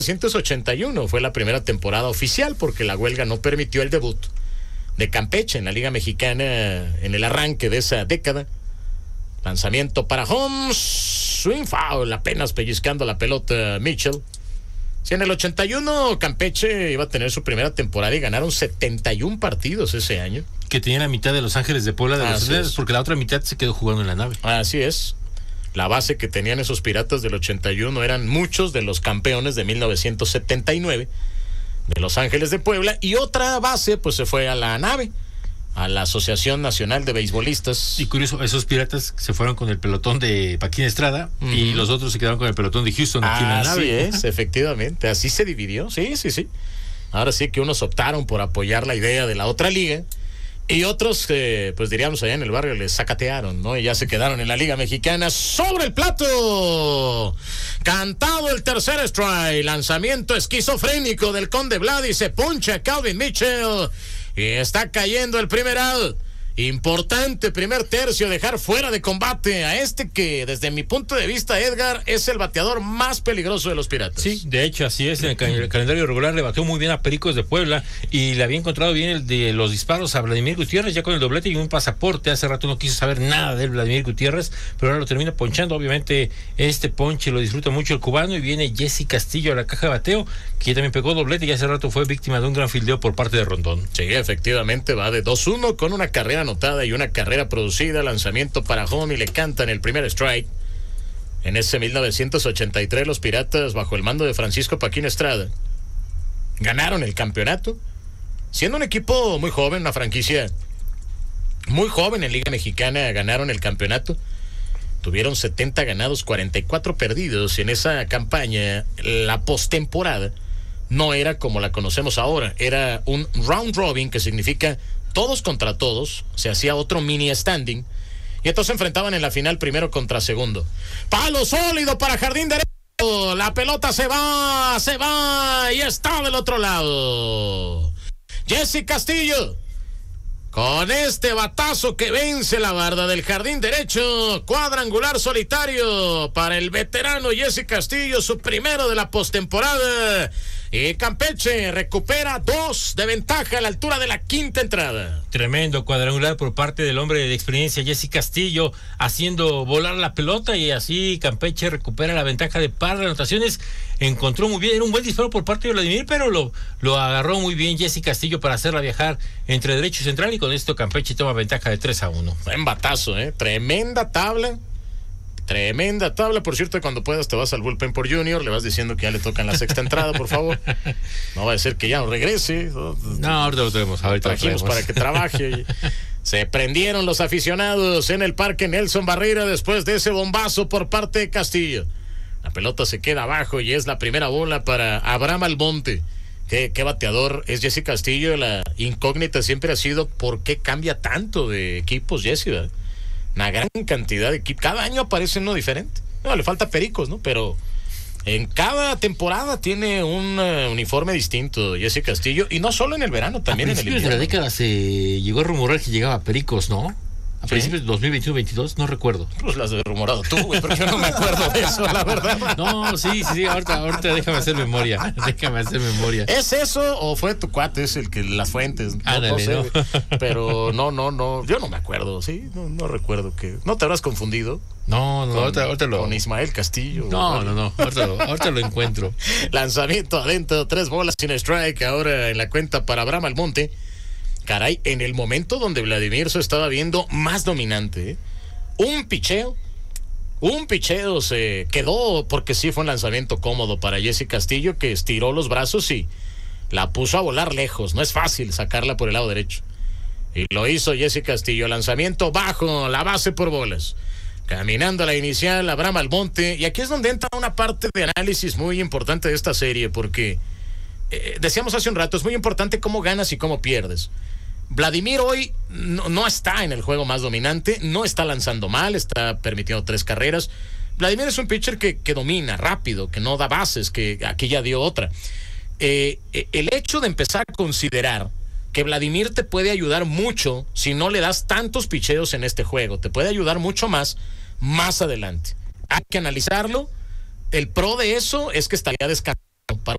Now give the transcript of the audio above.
1981 fue la primera temporada oficial porque la huelga no permitió el debut de Campeche en la Liga Mexicana en el arranque de esa década. Lanzamiento para Holmes, swing foul, apenas pellizcando la pelota Mitchell. Si en el 81 Campeche iba a tener su primera temporada y ganaron 71 partidos ese año. Que tenía la mitad de Los Ángeles de Puebla de Los Ángeles, porque la otra mitad se quedó jugando en la nave. Así es. La base que tenían esos Piratas del 81 eran muchos de los campeones de 1979 de Los Ángeles de Puebla, y otra base pues se fue a la nave, a la Asociación Nacional de Beisbolistas. Y curioso, esos Piratas se fueron con el pelotón de Paquín Estrada, y los otros se quedaron con el pelotón de Houston aquí en la nave. Así es, efectivamente, así se dividió, sí. Ahora sí que unos optaron por apoyar la idea de la otra liga, y otros, pues diríamos allá en el barrio, les sacatearon, ¿no? Y ya se quedaron en la Liga Mexicana. ¡Sobre el plato! Cantado el tercer strike. Lanzamiento esquizofrénico del Conde Vlad y se poncha Calvin Mitchell. Y está cayendo el primer out. Importante primer tercio, dejar fuera de combate a este que, desde mi punto de vista, Edgar, es el bateador más peligroso de los Piratas. Sí, de hecho, así es. En el calendario regular le bateó muy bien a Pericos de Puebla y le había encontrado bien el de los disparos a Vladimir Gutiérrez, ya con el doblete y un pasaporte. Hace rato no quiso saber nada de Vladimir Gutiérrez, pero ahora lo termina ponchando. Obviamente, este ponche lo disfruta mucho el cubano, y viene Jesse Castillo a la caja de bateo, que también pegó doblete y hace rato fue víctima de un gran fildeo por parte de Rondón. Sí, efectivamente, va de 2-1 con una carrera anotada y una carrera producida. Lanzamiento para home y le cantan el primer strike. En ese 1983 los Piratas, bajo el mando de Francisco Paquín Estrada, ganaron el campeonato, siendo un equipo muy joven, una franquicia muy joven en Liga Mexicana. Ganaron el campeonato, tuvieron 70 ganados, 44 perdidos. Y en esa campaña la postemporada no era como la conocemos ahora, era un round robin, que significa todos contra todos. Se hacía otro mini standing y entonces se enfrentaban en la final primero contra segundo. Palo sólido para jardín derecho, la pelota se va y está del otro lado. Jesse Castillo con este batazo que vence la barda del jardín derecho. Cuadrangular solitario para el veterano Jesse Castillo, su primero de la postemporada. Y Campeche recupera 2 de ventaja a la altura de la quinta entrada. Tremendo cuadrangular por parte del hombre de experiencia, Jesse Castillo, haciendo volar la pelota, y así Campeche recupera la ventaja de par de anotaciones. Encontró muy bien, era un buen disparo por parte de Vladimir, pero lo agarró muy bien Jesse Castillo para hacerla viajar entre derecho y central, y con esto Campeche toma ventaja de 3-1. Buen batazo, tremenda tabla. Tremenda tabla. Por cierto, cuando puedas te vas al bullpen por Junior, le vas diciendo que ya le tocan la sexta entrada, por favor. No va a ser que ya no regrese. No, ahorita lo tenemos. Trajimos para que trabaje. Se prendieron los aficionados en el Parque Nelson Barrera después de ese bombazo por parte de Castillo. La pelota se queda abajo y es la primera bola para Abraham Almonte. Qué bateador es Jesse Castillo. La incógnita siempre ha sido por qué cambia tanto de equipos Jesse, ¿verdad? Una gran cantidad de equipos. Cada año aparece uno diferente. No, le falta Pericos, ¿no? Pero en cada temporada tiene un uniforme distinto Jesse Castillo. Y no solo en el verano, también en el invierno. A principios de la década se llegó a rumorar que llegaba Pericos, ¿no? A principios de 2021-22, no recuerdo. Pues las has rumorado tú, güey, porque yo no me acuerdo de eso, la verdad. No, sí, ahorita déjame hacer memoria. ¿Es eso o fue tu cuate, es el que las fuentes? No sé, ¿no? Pero no, yo no me acuerdo, sí, no recuerdo que... ¿No te habrás confundido? No, ahorita con Ismael Castillo. No, ahorita lo encuentro. Lanzamiento adentro, 3 bolas sin strike, ahora en la cuenta para Abraham Almonte. Caray, en el momento donde Vladimir se estaba viendo más dominante, un picheo se quedó, porque sí fue un lanzamiento cómodo para Jesse Castillo, que estiró los brazos y la puso a volar lejos. No es fácil sacarla por el lado derecho, y lo hizo Jesse Castillo. Lanzamiento bajo, la base por bolas, caminando a la inicial Abraham Almonte. Y aquí es donde entra una parte de análisis muy importante de esta serie, porque decíamos hace un rato, es muy importante cómo ganas y cómo pierdes. Vladimir hoy no está en el juego más dominante, no está lanzando mal, está permitiendo 3 carreras. Vladimir es un pitcher que domina rápido, que no da bases, que aquí ya dio otra. El hecho de empezar a considerar que Vladimir te puede ayudar mucho si no le das tantos picheos en este juego, te puede ayudar mucho más adelante. Hay que analizarlo. El pro de eso es que estaría descansado para